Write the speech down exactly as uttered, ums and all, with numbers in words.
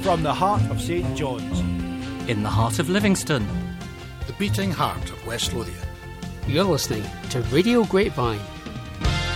From the heart of St John's. In the heart of Livingston. The beating heart of West Lothian. You're listening to Radio Grapevine.